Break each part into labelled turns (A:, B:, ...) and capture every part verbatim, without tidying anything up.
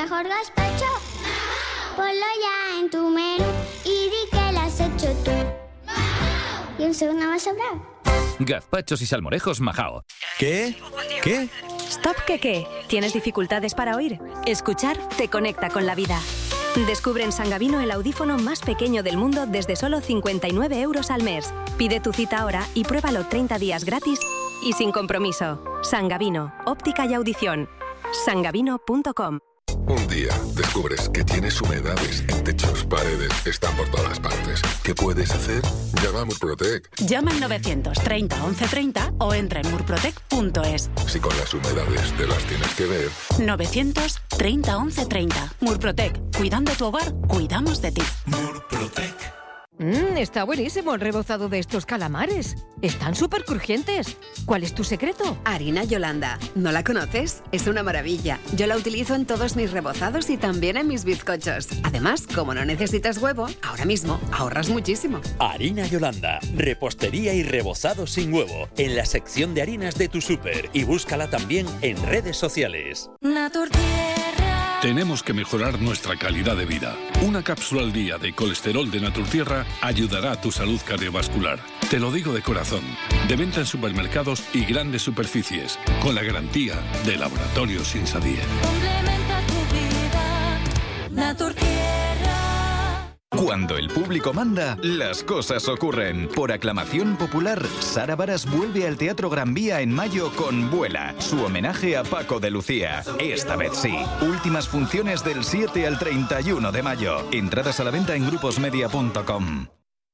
A: mejor gazpacho? Ponlo ya en tu menú y di que lo has hecho tú. Y un segundo más sobrado.
B: Gazpachos y salmorejos Majao.
C: ¿Qué? ¿Qué?
D: Stop, ¿qué qué? ¿Tienes dificultades para oír? Escuchar te conecta con la vida. Descubre en Sangavino el audífono más pequeño del mundo desde solo cincuenta y nueve euros al mes. Pide tu cita ahora y pruébalo treinta días gratis y sin compromiso. Sangavino, óptica y audición. sangavino punto com.
E: Un día descubres que tienes humedades en techos, paredes, están por todas partes. ¿Qué puedes hacer? Llama a Murprotec.
F: Llama al novecientos treinta once treinta o entra en murprotec punto es.
E: Si con las humedades te las tienes que ver.
F: novecientos treinta once treinta. Murprotec. Cuidando tu hogar, cuidamos de ti.
G: Murprotec. Mmm, está buenísimo el rebozado de estos calamares. Están súper crujientes. ¿Cuál es tu secreto?
H: Harina Yolanda. ¿No la conoces? Es una maravilla. Yo la utilizo en todos mis rebozados y también en mis bizcochos. Además, como no necesitas huevo, ahora mismo ahorras muchísimo.
I: Harina Yolanda. Repostería y rebozado sin huevo. En la sección de harinas de tu súper. Y búscala también en redes sociales.
J: Naturtierra. Tenemos que mejorar nuestra calidad de vida. Una cápsula al día de colesterol de Naturtierra ayudará a tu salud cardiovascular. Te lo digo de corazón. De venta en supermercados y grandes superficies. Con la garantía de Laboratorios Insadier.
K: Complementa tu vida. Naturtierra.
L: Cuando el público manda, las cosas ocurren. Por aclamación popular, Sara Varas vuelve al Teatro Gran Vía en mayo con Vuela, su homenaje a Paco de Lucía. Esta vez sí. Últimas funciones del siete al treinta y uno de mayo. Entradas a la venta en gruposmedia punto com.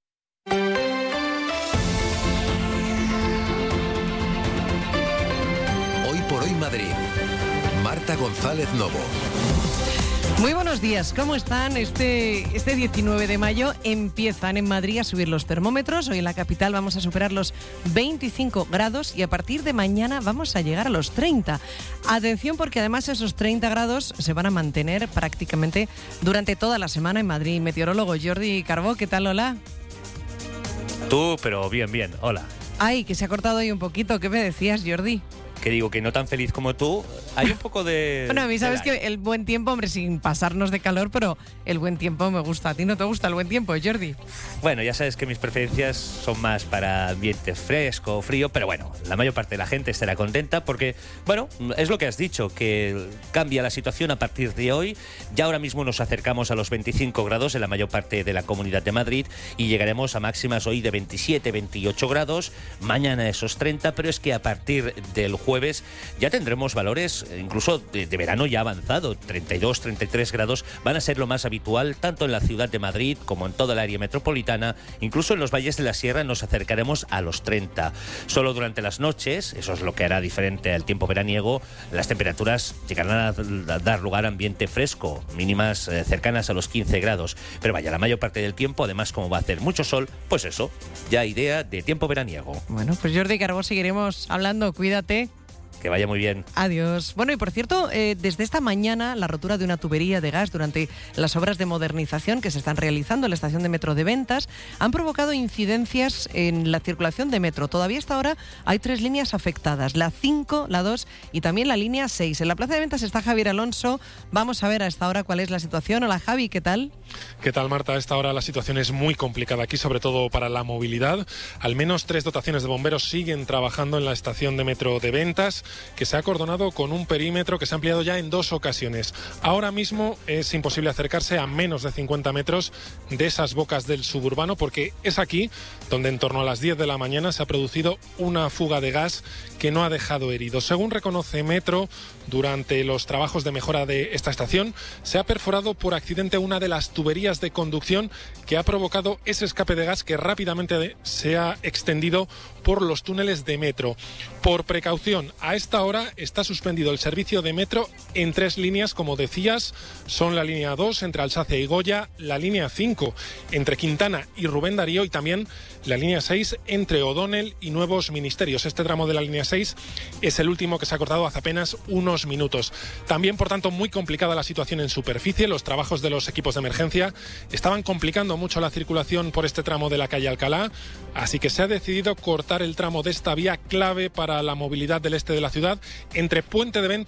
M: Hoy por hoy Madrid. Marta González Novo.
N: Muy buenos días, ¿cómo están? Este, este diecinueve de mayo empiezan en Madrid a subir los termómetros. Hoy en la capital vamos a superar los veinticinco grados y a partir de mañana vamos a llegar a los treinta. Atención porque además esos treinta grados se van a mantener prácticamente durante toda la semana en Madrid. Meteorólogo Jordi Carbó, ¿qué tal? Hola.
O: Tú, pero bien, bien, hola.
N: Ay, que se ha cortado ahí un poquito, ¿qué me decías, Jordi?
O: Que digo que no tan feliz como tú, hay un poco de...
N: Bueno, a mí sabes que el buen tiempo, hombre, sin pasarnos de calor, pero el buen tiempo me gusta. ¿A ti no te gusta el buen tiempo, Jordi?
O: Bueno, ya sabes que mis preferencias son más para ambiente fresco, frío, pero bueno, la mayor parte de la gente estará contenta porque, bueno, es lo que has dicho, que cambia la situación a partir de hoy. Ya ahora mismo nos acercamos a los veinticinco grados en la mayor parte de la Comunidad de Madrid y llegaremos a máximas hoy de veintisiete, veintiocho grados, mañana esos treinta, pero es que a partir del jueves ya tendremos valores incluso de, de verano ya avanzado. treinta y dos, treinta y tres grados van a ser lo más habitual tanto en la ciudad de Madrid como en toda el área metropolitana. Incluso en los valles de la sierra nos acercaremos a los treinta. Solo durante las noches, eso es lo que hará diferente al tiempo veraniego, las temperaturas llegarán a dar lugar a ambiente fresco, mínimas eh, cercanas a los quince grados. Pero vaya, la mayor parte del tiempo, además como va a hacer mucho sol, pues eso, ya idea de tiempo veraniego.
N: Bueno, pues Jordi Carbó, seguiremos hablando, cuídate.
O: Que vaya muy bien.
N: Adiós. Bueno, y por cierto, eh, desde esta mañana la rotura de una tubería de gas durante las obras de modernización que se están realizando en la estación de metro de Ventas han provocado incidencias en la circulación de metro. Todavía hasta ahora hay tres líneas afectadas, la cinco, la dos y también la línea seis. En la plaza de Ventas está Javier Alonso. Vamos a ver a esta hora cuál es la situación. Hola Javi, ¿qué tal?
P: ¿Qué tal, Marta? A esta hora la situación es muy complicada aquí, sobre todo para la movilidad. Al menos tres dotaciones de bomberos siguen trabajando en la estación de metro de Ventas, que se ha acordonado con un perímetro que se ha ampliado ya en dos ocasiones. Ahora mismo es imposible acercarse a menos de cincuenta metros de esas bocas del suburbano porque es aquí donde en torno a las diez de la mañana se ha producido una fuga de gas que no ha dejado heridos. Según reconoce Metro, durante los trabajos de mejora de esta estación se ha perforado por accidente una de las tuberías de conducción que ha provocado ese escape de gas que rápidamente se ha extendido por los túneles de Metro. Por precaución, a esta hora está suspendido el servicio de Metro en tres líneas, como decías, son la línea dos entre Alsacia y Goya, la línea cinco entre Quintana y Rubén Darío y también la línea seis entre O'Donnell y Nuevos Ministerios. Este tramo de la línea seis es el último que se ha cortado hace apenas unos minutos. También, por tanto, muy complicada la situación en superficie. Los trabajos de los equipos de emergencia estaban complicando mucho la circulación por este tramo de la calle Alcalá, así que se ha decidido cortar el tramo de esta vía clave para la movilidad del este de la ciudad entre Puente de Ventas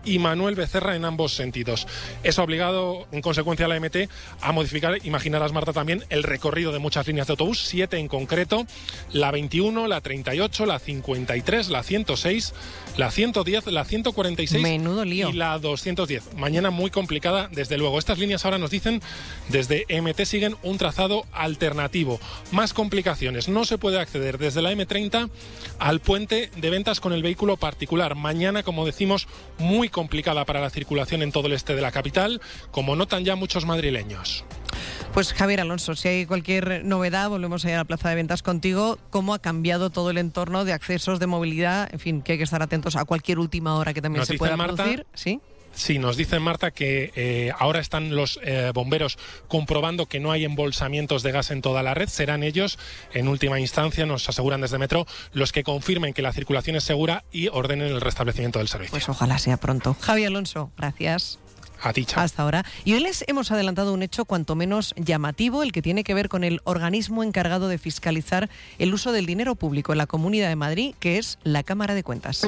P: y Manuel Becerra en ambos sentidos. Eso ha obligado, en consecuencia, a la M T a modificar, imaginarás, Marta, también el recorrido de muchas líneas de autobús, siete en concreto, la veintiuno, la treinta y ocho, la cincuenta y tres, la ciento seis, la ciento diez, la ciento cuarenta y seis
N: Menudo lío.
P: y la doscientos diez. Mañana muy complicada, desde luego. Estas líneas ahora nos dicen, desde M T siguen un trazado alternativo. Más complicaciones. No se puede acceder desde la eme treinta al puente de ventas con el vehículo particular. Mañana, como decimos, muy complicada para la circulación en todo el este de la capital, como notan ya muchos madrileños.
N: Pues Javier Alonso, si hay cualquier novedad, volvemos a ir a la plaza de ventas contigo. ¿Cómo ha cambiado todo el entorno de accesos, de movilidad? En fin, que hay que estar atentos a cualquier última hora que también
P: Nos
N: se
P: dice
N: pueda
P: Marta,
N: producir. ¿Sí?
P: Sí, nos dice Marta que eh, ahora están los eh, bomberos comprobando que no hay embolsamientos de gas en toda la red. Serán ellos, en última instancia, nos aseguran desde Metro, los que confirmen que la circulación es segura y ordenen el restablecimiento del servicio.
N: Pues ojalá sea pronto. Javier Alonso, gracias.
P: A ti, chao.
N: Hasta ahora. Y hoy les hemos adelantado un hecho cuanto menos llamativo, el que tiene que ver con el organismo encargado de fiscalizar el uso del dinero público en la Comunidad de Madrid, que es la Cámara de Cuentas.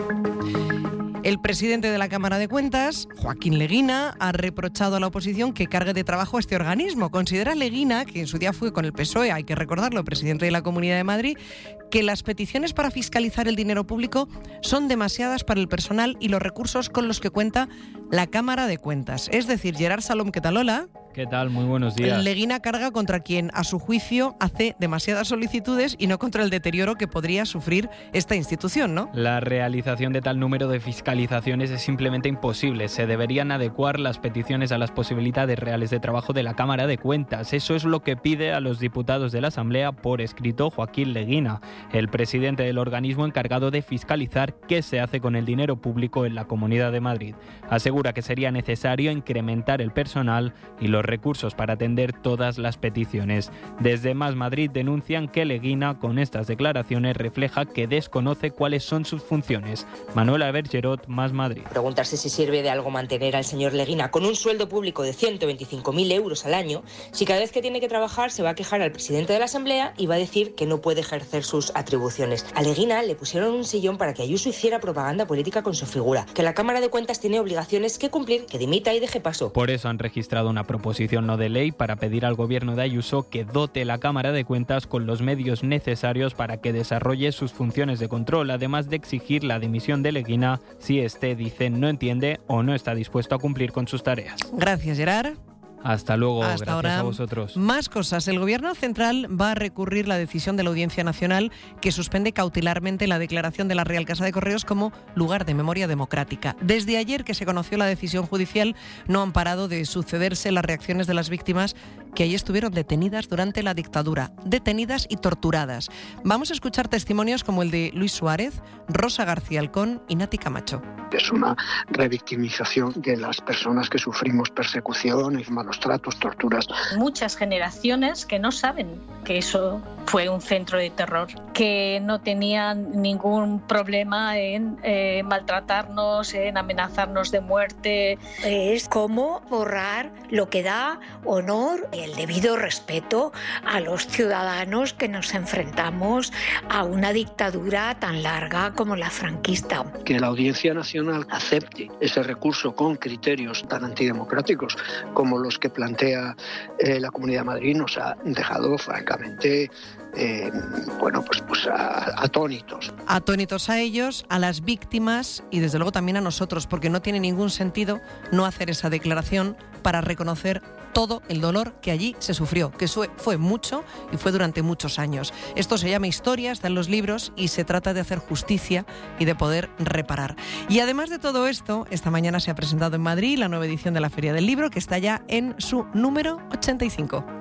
N: El presidente de la Cámara de Cuentas, Joaquín Leguina, ha reprochado a la oposición que cargue de trabajo a este organismo. Considera Leguina, que en su día fue con el P S O E, hay que recordarlo, presidente de la Comunidad de Madrid, que las peticiones para fiscalizar el dinero público son demasiadas para el personal y los recursos con los que cuenta la Cámara de Cuentas. Es decir, Gerard Salom, ¿qué tal? Hola.
C: ¿Qué tal? Muy buenos días.
N: Leguina carga contra quien, a su juicio, hace demasiadas solicitudes y no contra el deterioro que podría sufrir esta institución, ¿no?
C: La realización de tal número de fiscalizaciones es simplemente imposible. Se deberían adecuar las peticiones a las posibilidades reales de trabajo de la Cámara de Cuentas. Eso es lo que pide a los diputados de la Asamblea por escrito Joaquín Leguina, el presidente del organismo encargado de fiscalizar qué se hace con el dinero público en la Comunidad de Madrid. Asegura que sería necesario incrementar el personal y los recursos para atender todas las peticiones. Desde Más Madrid denuncian que Leguina, con estas declaraciones, refleja que desconoce cuáles son sus funciones. Manuela Bergerot, Más Madrid.
Q: Preguntarse si sirve de algo mantener al señor Leguina con un sueldo público de ciento veinticinco mil euros al año, si cada vez que tiene que trabajar se va a quejar al presidente de la Asamblea y va a decir que no puede ejercer sus atribuciones. A Leguina le pusieron un sillón para que Ayuso hiciera propaganda política con su figura, que la Cámara de Cuentas tiene obligaciones que cumplir, que dimita y deje paso.
C: Por eso han registrado una proposición no de ley para pedir al gobierno de Ayuso que dote la Cámara de Cuentas con los medios necesarios para que desarrolle sus funciones de control, además de exigir la dimisión de Leguina si éste, dice, no entiende o no está dispuesto a cumplir con sus tareas.
N: Gracias, Gerard.
C: Hasta luego,
N: Hasta
C: gracias
N: ahora.
C: a vosotros.
N: Más cosas. El Gobierno Central va a recurrir la decisión de la Audiencia Nacional que suspende cautelarmente la declaración de la Real Casa de Correos como lugar de memoria democrática. Desde ayer que se conoció la decisión judicial, no han parado de sucederse las reacciones de las víctimas que allí estuvieron detenidas durante la dictadura, detenidas y torturadas. Vamos a escuchar testimonios como el de Luis Suárez, Rosa García Alcón y Nati Camacho.
R: Es una revictimización de las personas que sufrimos persecuciones, malos tratos, torturas.
S: Muchas generaciones que no saben que eso fue un centro de terror, que no tenían ningún problema en eh, maltratarnos, en amenazarnos de muerte.
T: Es como borrar lo que da honor y el debido respeto a los ciudadanos que nos enfrentamos a una dictadura tan larga como la franquista.
R: Que la Audiencia Nacional acepte ese recurso con criterios tan antidemocráticos como los que plantea eh, la Comunidad de Madrid nos ha dejado francamente eh, bueno, pues, pues a, atónitos.
N: Atónitos a ellos, a las víctimas y desde luego también a nosotros, porque no tiene ningún sentido no hacer esa declaración para reconocer todo el dolor que allí se sufrió, que fue mucho y fue durante muchos años. Esto se llama historia, está en los libros y se trata de hacer justicia y de poder reparar. Y además de todo esto, esta mañana se ha presentado en Madrid la nueva edición de la Feria del Libro, que está ya en su número ochenta y cinco.